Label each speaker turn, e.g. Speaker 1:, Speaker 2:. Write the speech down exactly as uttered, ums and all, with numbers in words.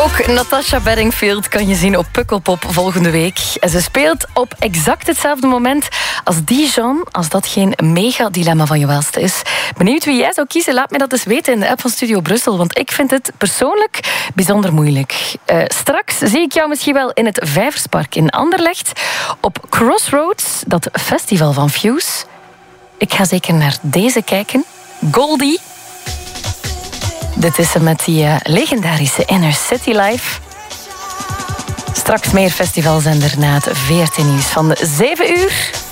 Speaker 1: Ook Natasha Bedingfield kan je zien op Pukkelpop volgende week. En ze speelt op exact hetzelfde moment als Dijon, als dat geen mega-dilemma van je welste is. Benieuwd wie jij zou kiezen? Laat me dat eens weten in de app van Studio Brussel, want ik vind het persoonlijk bijzonder moeilijk. Uh, straks zie ik jou misschien wel in het Vijverspark in Anderlecht, op Crossroads, dat festival van Fuse. Ik ga zeker naar deze kijken. Goldie. Dit is ze met die uh, legendarische Inner City Life. Straks meer festivalzender na het V R T-nieuws van zeven uur.